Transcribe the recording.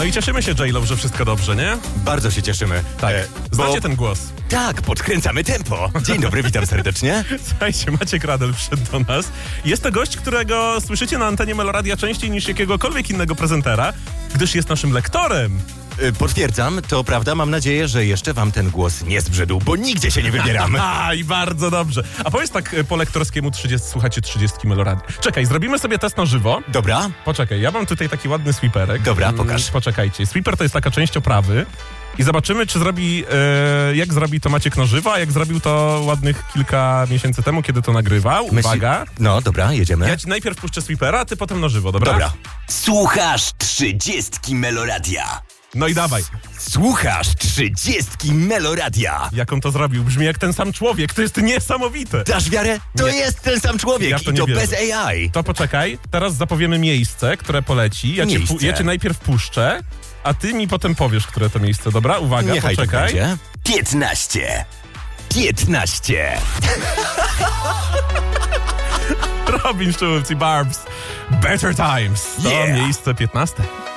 No i cieszymy się, J-Lo, że wszystko dobrze, nie? Bardzo się cieszymy. Tak. Znacie ten głos? Tak, podkręcamy tempo. Dzień dobry, witam serdecznie. Słuchajcie, Maciek Radel przyszedł do nas. Jest to gość, którego słyszycie na antenie Meloradia częściej niż jakiegokolwiek innego prezentera, gdyż jest naszym lektorem. Potwierdzam, to prawda. Mam nadzieję, że jeszcze wam ten głos nie zbrzydł, bo nigdzie się nie wybieramy. I bardzo dobrze. A powiedz tak po lektorskiemu słuchacie 30 Meloradia. Czekaj, zrobimy sobie test na żywo. Dobra. Poczekaj, ja mam tutaj taki ładny sweeperek. Dobra, pokaż. Poczekajcie. Sweeper to jest taka część oprawy. I zobaczymy, czy zrobi, jak zrobi to Maciek na żywo, a jak zrobił to ładnych kilka miesięcy temu, kiedy to nagrywał. Uwaga. No, dobra, jedziemy. Ja ci najpierw puszczę sweepera, a ty potem na żywo, dobra? Dobra. Słuchasz 30 Meloradia. No i dawaj. Słuchasz 30 Meloradia. Jak on to zrobił? Brzmi jak ten sam człowiek. To jest niesamowite. Dasz wiarę? To Nie. jest ten sam człowiek Ja w to i nie to wierzę. bez AI. To poczekaj. Teraz zapowiemy miejsce, które poleci. Ja cię najpierw puszczę, a ty mi potem powiesz, które to miejsce. Dobra? Uwaga, Niechaj tak poczekaj. będzie. 15. 15. Robin Schulz i Barbs. Better Times. To Yeah. miejsce 15.